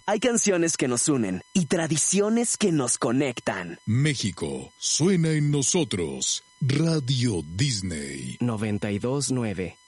Hay canciones que nos unen y tradiciones que nos conectan. México suena en nosotros. Radio Disney 92.9